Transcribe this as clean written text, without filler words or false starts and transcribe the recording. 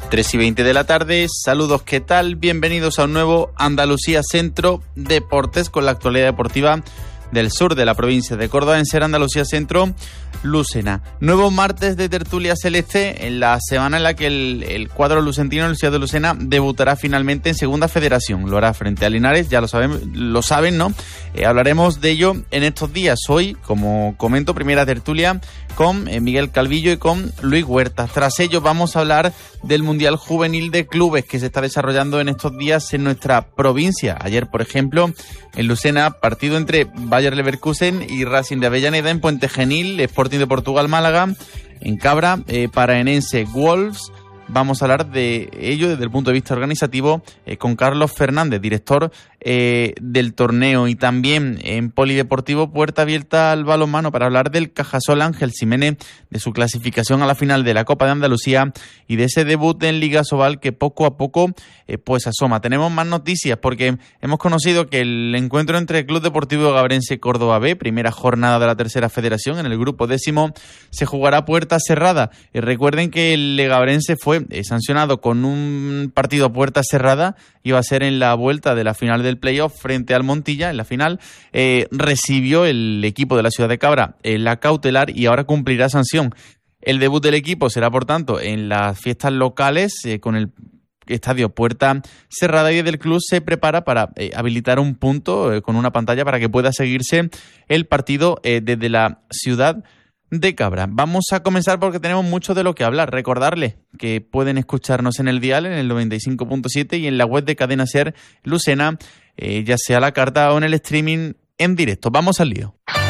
3:20 de la tarde, saludos, ¿qué tal? Bienvenidos a un nuevo Andalucía Centro Deportes con la actualidad deportiva del sur de la provincia de Córdoba en Ser Andalucía Centro, Lucena. Nuevo martes de tertulia celeste en la semana en la que el cuadro lucentino, el Ciudad de Lucena, debutará finalmente en Segunda Federación. Lo hará frente a Linares, ya lo saben, ¿no? Hablaremos de ello en estos días. Hoy, como comento, primera tertulia con Miguel Calvillo y con Luis Huertas. Tras ello vamos a hablar del Mundial Juvenil de Clubes que se está desarrollando en estos días en nuestra provincia. Ayer, por ejemplo, en Lucena, partido entre Bayer Leverkusen y Racing de Avellaneda. En Puente Genil, Sporting de Portugal Málaga. En Cabra, Paraenense Wolves. Vamos a hablar de ello desde el punto de vista organizativo con Carlos Fernández, director del torneo, y también en Polideportivo Puerta Abierta al balonmano para hablar del Cajasol Ángel Ximénez, de su clasificación a la final de la Copa de Andalucía y de ese debut en Liga Sobal que poco a poco pues asoma. Tenemos más noticias porque hemos conocido que el encuentro entre el Club Deportivo Gabrense Córdoba B, primera jornada de la tercera federación en el grupo 10, se jugará a puerta cerrada. Recuerden que el Gabrense fue sancionado con un partido a puerta cerrada, iba a ser en la vuelta de la final del playoff frente al Montilla. En la final recibió el equipo de la ciudad de Cabra la cautelar y ahora cumplirá sanción. El debut del equipo será, por tanto, en las fiestas locales con el estadio puerta cerrada, y del club se prepara para habilitar un punto con una pantalla para que pueda seguirse el partido desde la ciudad de Cabra. Vamos a comenzar porque tenemos mucho de lo que hablar. Recordarles que pueden escucharnos en el dial, en el 95.7 y en la web de Cadena Ser Lucena, ya sea a la carta o en el streaming en directo. Vamos al lío.